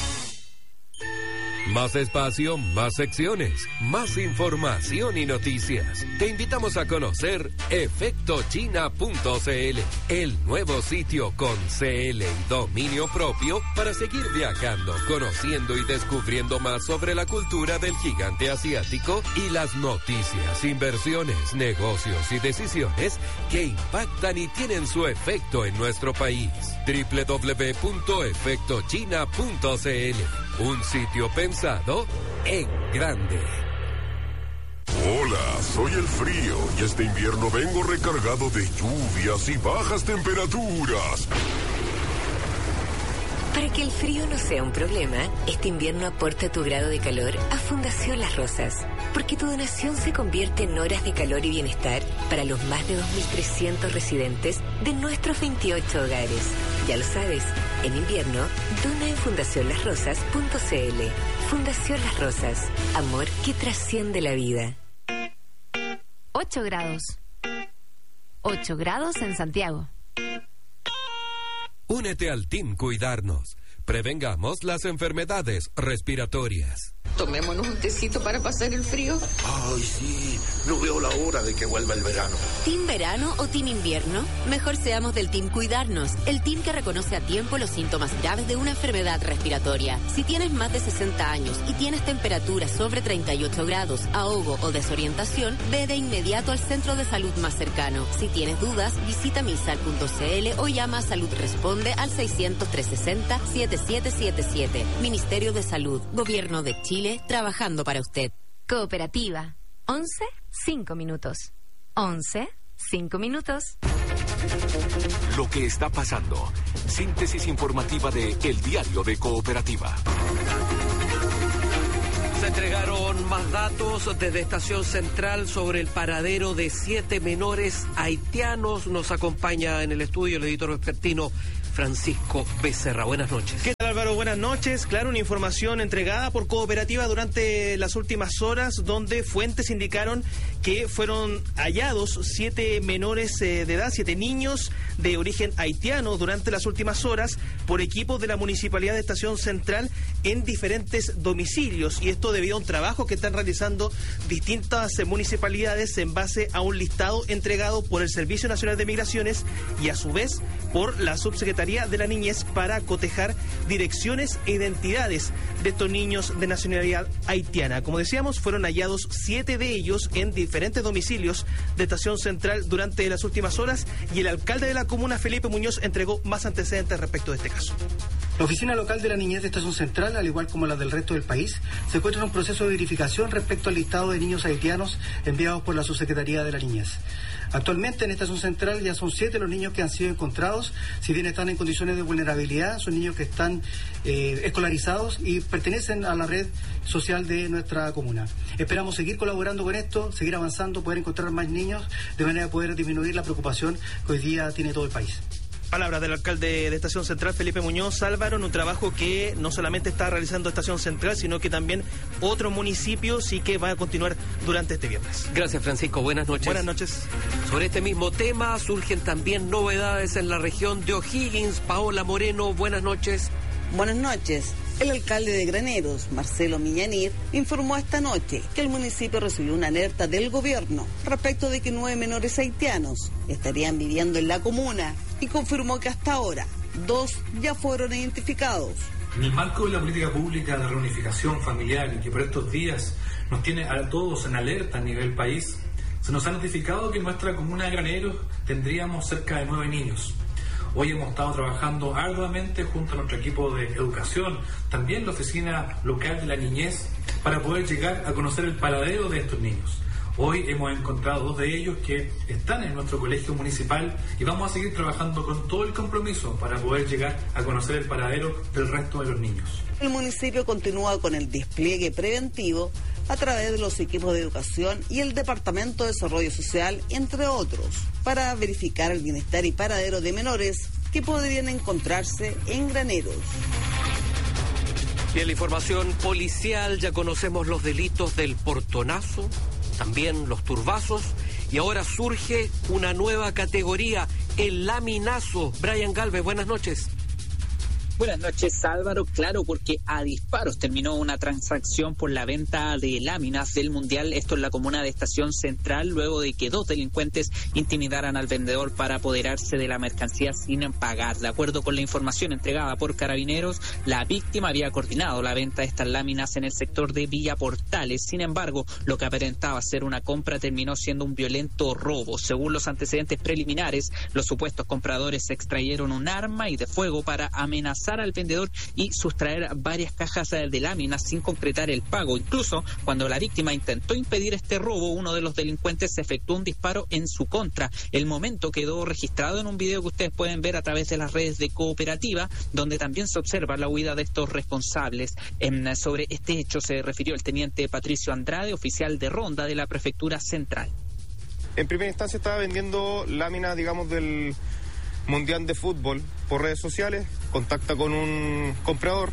Más espacio, más secciones, más información y noticias. Te invitamos a conocer efecto china punto c l, el nuevo sitio con C L y dominio propio para seguir viajando, conociendo y descubriendo más sobre la cultura del gigante asiático y las noticias, inversiones, negocios y decisiones que impactan y tienen su efecto en nuestro país. doble u doble u doble u punto efecto china punto c l. Un sitio pensado en grande. Hola, soy el frío y este invierno vengo recargado de lluvias y bajas temperaturas. Para que el frío no sea un problema, este invierno aporta tu grado de calor a Fundación Las Rosas, porque tu donación se convierte en horas de calor y bienestar para los más de dos mil trescientos residentes de nuestros veintiocho hogares. Ya lo sabes, en invierno, dona en fundación las rosas punto c l. Fundación Las Rosas, amor que trasciende la vida. ocho grados. ocho grados en Santiago. Únete al Team Cuidarnos. Prevengamos las enfermedades respiratorias. Tomémonos un tecito para pasar el frío. Ay, sí, no veo la hora de que vuelva el verano. ¿Team verano o team invierno? Mejor seamos del team cuidarnos, el team que reconoce a tiempo los síntomas graves de una enfermedad respiratoria. Si tienes más de sesenta años y tienes temperatura sobre treinta y ocho grados, ahogo o desorientación, ve de inmediato al centro de salud más cercano. Si tienes dudas, visita misal punto c l o llama a Salud Responde al seiscientos, trescientos sesenta, setenta y siete setenta y siete. Ministerio de Salud, Gobierno de Chile, trabajando para usted. Cooperativa. once, cinco minutos. once, cinco minutos. Lo que está pasando. Síntesis informativa de El Diario de Cooperativa. Se entregaron más datos desde Estación Central sobre el paradero de siete menores haitianos. Nos acompaña en el estudio el editor vespertino Francisco Becerra. Buenas noches. ¿Qué tal, Álvaro? Buenas noches. Claro, una información entregada por Cooperativa durante las últimas horas, donde fuentes indicaron que fueron hallados siete menores eh, de edad, siete niños de origen haitiano durante las últimas horas por equipos de la Municipalidad de Estación Central en diferentes domicilios. Y esto debido a un trabajo que están realizando distintas eh, municipalidades en base a un listado entregado por el Servicio Nacional de Migraciones y a su vez por la Subsecretaría de la Niñez para cotejar direcciones e identidades de estos niños de nacionalidad haitiana. Como decíamos, fueron hallados siete de ellos en diferentes domicilios de Estación Central durante las últimas horas y el alcalde de la comuna, Felipe Muñoz, entregó más antecedentes respecto de este caso. La Oficina Local de la Niñez de Estación Central, al igual como la del resto del país, se encuentra en un proceso de verificación respecto al listado de niños haitianos enviados por la Subsecretaría de la Niñez. Actualmente en Estación Central ya son siete los niños que han sido encontrados, si bien están en condiciones de vulnerabilidad, son niños que están eh, escolarizados y pertenecen a la red social de nuestra comuna. Esperamos seguir colaborando con esto, seguir avanzando, poder encontrar más niños, de manera de poder disminuir la preocupación que hoy día tiene todo el país. Palabras del alcalde de Estación Central, Felipe Muñoz. Álvaro, en un trabajo que no solamente está realizando Estación Central, sino que también otros municipios y que va a continuar durante este viernes. Gracias, Francisco. Buenas noches. Buenas noches. Sobre este mismo tema surgen también novedades en la región de O'Higgins. Paola Moreno, buenas noches. Buenas noches. El alcalde de Graneros, Marcelo Miñanir, informó esta noche que el municipio recibió una alerta del gobierno respecto de que nueve menores haitianos estarían viviendo en la comuna y confirmó que hasta ahora dos ya fueron identificados. En el marco de la política pública de reunificación familiar y que por estos días nos tiene a todos en alerta a nivel país, se nos ha notificado que en nuestra comuna de Graneros tendríamos cerca de nueve niños. Hoy hemos estado trabajando arduamente junto a nuestro equipo de educación, también la oficina local de la niñez, para poder llegar a conocer el paradero de estos niños. Hoy hemos encontrado dos de ellos que están en nuestro colegio municipal y vamos a seguir trabajando con todo el compromiso para poder llegar a conocer el paradero del resto de los niños. El municipio continúa con el despliegue preventivo a través de los equipos de educación y el Departamento de Desarrollo Social, entre otros, para verificar el bienestar y paradero de menores que podrían encontrarse en Graneros. Y en la información policial ya conocemos los delitos del portonazo, también los turbazos, y ahora surge una nueva categoría, el laminazo. Brian Galvez, buenas noches. Buenas noches, Álvaro. Claro, porque a disparos terminó una transacción por la venta de láminas del Mundial, esto en la comuna de Estación Central, luego de que dos delincuentes intimidaran al vendedor para apoderarse de la mercancía sin pagar. De acuerdo con la información entregada por Carabineros, la víctima había coordinado la venta de estas láminas en el sector de Villa Portales. Sin embargo, lo que aparentaba ser una compra terminó siendo un violento robo. Según los antecedentes preliminares, los supuestos compradores extrayeron un arma y de fuego para amenazar al vendedor y sustraer varias cajas de láminas sin concretar el pago. Incluso cuando la víctima intentó impedir este robo, uno de los delincuentes efectuó un disparo en su contra. El momento quedó registrado en un video que ustedes pueden ver a través de las redes de Cooperativa, donde también se observa la huida de estos responsables. En, sobre este hecho se refirió el teniente Patricio Andrade, oficial de ronda de la Prefectura Central. En primera instancia estaba vendiendo láminas, digamos, del Mundial de Fútbol por redes sociales, contacta con un comprador,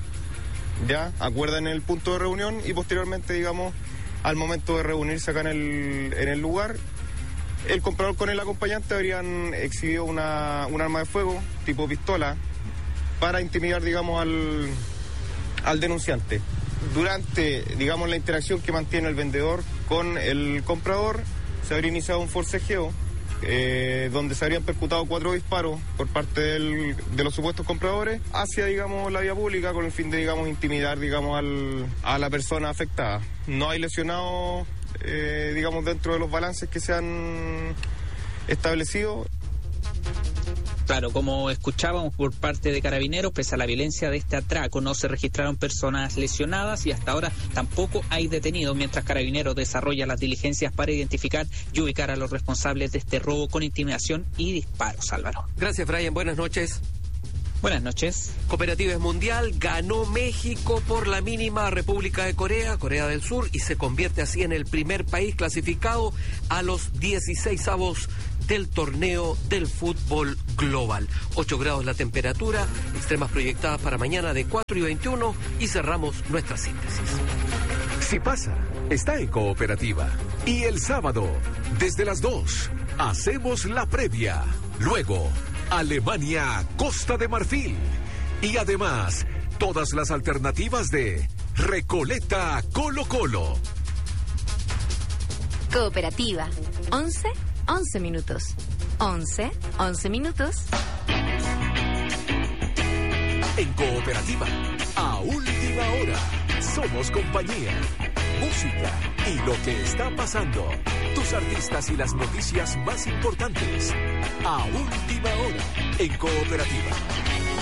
ya acuerdan el punto de reunión y posteriormente, digamos, al momento de reunirse acá en el, en el lugar, el comprador con el acompañante habrían exhibido una, un arma de fuego tipo pistola para intimidar, digamos, al, al denunciante. durante, digamos, la interacción que mantiene el vendedor con el comprador, se habría iniciado un forcejeo, eh, donde se habrían percutado cuatro disparos por parte del, de los supuestos compradores hacia, digamos, la vía pública con el fin de, digamos, intimidar, digamos, al, a la persona afectada. No hay lesionados, eh, digamos, dentro de los balances que se han establecido. Claro, como escuchábamos por parte de Carabineros, pese a la violencia de este atraco, no se registraron personas lesionadas y hasta ahora tampoco hay detenidos, mientras Carabineros desarrolla las diligencias para identificar y ubicar a los responsables de este robo con intimidación y disparos, Álvaro. Gracias, Brian. Buenas noches. Buenas noches. Cooperativa Mundial ganó México por la mínima a República de Corea, Corea del Sur, y se convierte así en el primer país clasificado a los dieciseisavos del torneo del fútbol global. ocho grados la temperatura, extremas proyectadas para mañana de cuatro y veintiuno, y cerramos nuestra síntesis. Si pasa, está en Cooperativa. Y el sábado, desde las dos, hacemos la previa. Luego, Alemania, Costa de Marfil. Y además, todas las alternativas de Recoleta Colo Colo. Cooperativa. once, once minutos. once, once minutos. En Cooperativa, a última hora, somos compañía, música y lo que está pasando. Tus artistas y las noticias más importantes. A última hora, en Cooperativa.